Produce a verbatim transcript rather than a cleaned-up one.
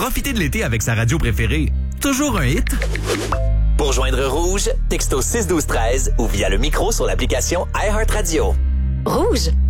profiter de l'été avec sa radio préférée. Toujours un hit? Pour joindre Rouge, texto six douze treize ou via le micro sur l'application iHeartRadio. Rouge.